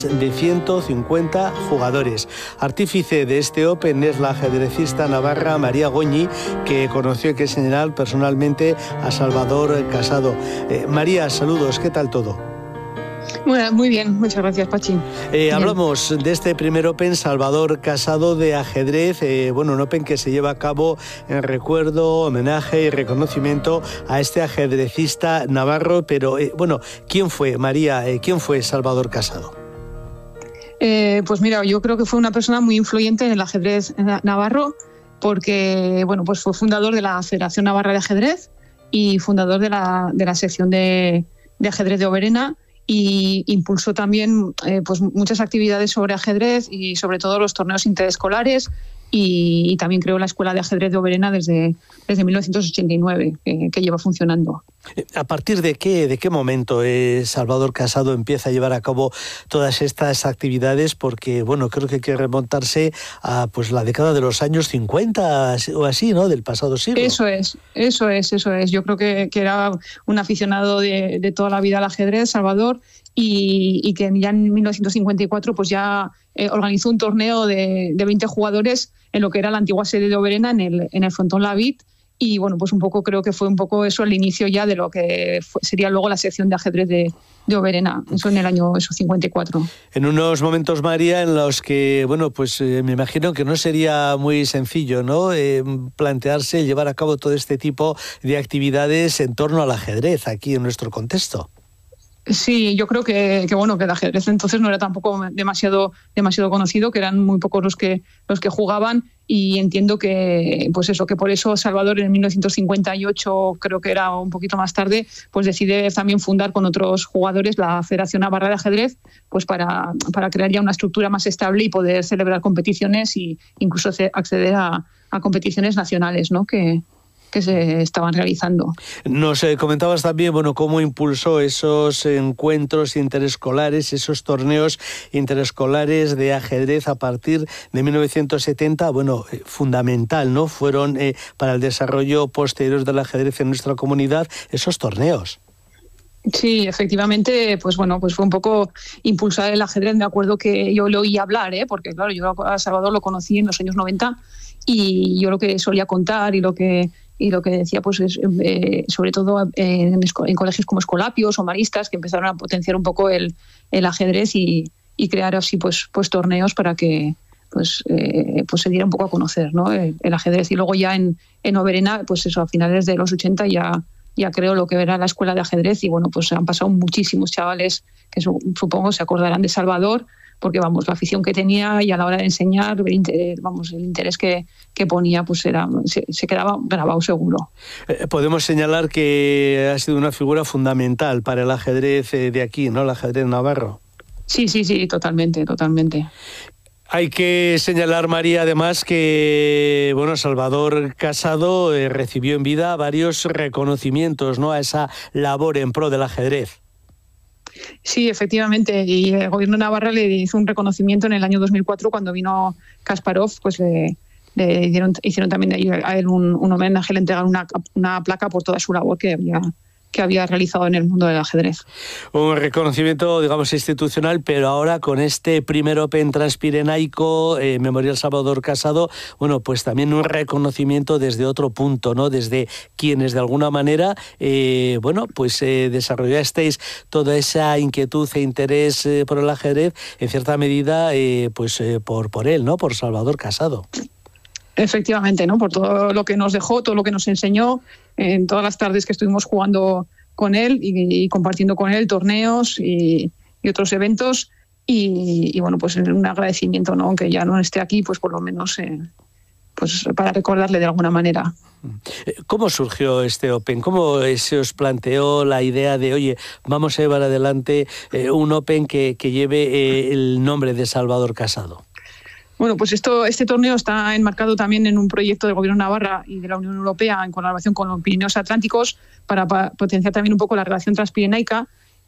de 150 jugadores. Artífice de este Open es la ajedrecista navarra María Goñi, que conoció, hay que señalar, personalmente a Salvador Casado. María, saludos, ¿qué tal todo? Bueno, muy bien, muchas gracias, Pachi. Hablamos de este primer Open Salvador Casado de ajedrez, un Open que se lleva a cabo en recuerdo, homenaje y reconocimiento a este ajedrecista navarro, pero ¿quién fue, María? ¿Quién fue Salvador Casado? Pues mira, yo creo que fue una persona muy influyente en el ajedrez navarro, porque pues fue fundador de la Federación Navarra de Ajedrez y fundador de la sección de ajedrez de Oberena, y impulsó también pues muchas actividades sobre ajedrez y sobre todo los torneos interescolares, y también creó la Escuela de Ajedrez de Oberena desde 1989, que lleva funcionando. ¿A partir de qué momento Salvador Casado empieza a llevar a cabo todas estas actividades? Porque, creo que hay que remontarse a la década de los años 50 o así, ¿no?, del pasado siglo. Eso es. Yo creo que era un aficionado de toda la vida al ajedrez, Salvador, y que ya en 1954 pues ya organizó un torneo de 20 jugadores en lo que era la antigua sede de Oberena, en el frontón Lavit, y pues un poco creo que fue un poco eso el inicio ya de lo que sería luego la sección de ajedrez de Oberena, eso en el año 54. En unos momentos, María, en los que, me imagino que no sería muy sencillo, ¿no?, plantearse llevar a cabo todo este tipo de actividades en torno al ajedrez aquí en nuestro contexto. Sí, yo creo que el ajedrez entonces no era tampoco demasiado conocido, que eran muy pocos los que jugaban, y entiendo que que por eso Salvador en 1958, creo que era un poquito más tarde, pues decide también fundar con otros jugadores la Federación Navarra de Ajedrez, pues para crear ya una estructura más estable y poder celebrar competiciones e incluso acceder a competiciones nacionales, ¿no?, que se estaban realizando. Nos comentabas también, cómo impulsó esos encuentros interescolares, esos torneos interescolares de ajedrez a partir de 1970, fundamental, ¿no?, fueron para el desarrollo posterior del ajedrez en nuestra comunidad esos torneos. Sí, efectivamente, pues fue un poco impulsar el ajedrez. Me acuerdo que yo lo oí hablar, porque claro, yo a Salvador lo conocí en los años 90, y yo lo que solía contar y lo que decía, pues es, sobre todo en colegios como Escolapios o Maristas, que empezaron a potenciar un poco el ajedrez y crear así pues torneos para que se diera un poco a conocer, ¿no?, el ajedrez. Y luego ya en Oberena, pues eso, a finales de los 80 ya creo lo que era la escuela de ajedrez, y pues han pasado muchísimos chavales que supongo se acordarán de Salvador, porque la afición que tenía, y a la hora de enseñar, el interés que ponía, pues se quedaba grabado seguro. Podemos señalar que ha sido una figura fundamental para el ajedrez de aquí, ¿no?, el ajedrez navarro. Sí, totalmente. Hay que señalar, María, además que Salvador Casado recibió en vida varios reconocimientos, ¿no?, a esa labor en pro del ajedrez. Sí, efectivamente, y el gobierno de Navarra le hizo un reconocimiento en el año 2004 cuando vino Kasparov, pues le hicieron también a él un homenaje, le entregaron una placa por toda su labor que había realizado en el mundo del ajedrez. Un reconocimiento, digamos, institucional, pero ahora con este primer Open Transpirenaico, Memorial Salvador Casado, pues también un reconocimiento desde otro punto, ¿no?, desde quienes de alguna manera, desarrollasteis toda esa inquietud e interés por el ajedrez, en cierta medida, por él, ¿no?, por Salvador Casado. Efectivamente, ¿no?, por todo lo que nos dejó, todo lo que nos enseñó, en todas las tardes que estuvimos jugando con él y compartiendo con él torneos y otros eventos, y pues un agradecimiento, ¿no?, aunque ya no esté aquí, pues por lo menos para recordarle de alguna manera. ¿Cómo surgió este Open? ¿Cómo se os planteó la idea de, oye, vamos a llevar adelante un Open que lleve el nombre de Salvador Casado? Pues este torneo está enmarcado también en un proyecto del Gobierno de Navarra y de la Unión Europea en colaboración con los Pirineos Atlánticos para potenciar también un poco la relación transpirenaica,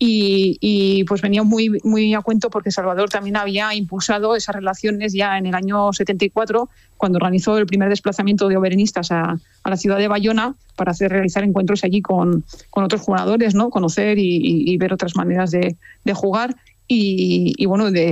y pues venía muy a cuento porque Salvador también había impulsado esas relaciones ya en el año 74, cuando organizó el primer desplazamiento de oberenistas a la ciudad de Bayona para realizar encuentros allí con otros jugadores, ¿no?, conocer y ver otras maneras de jugar. y bueno,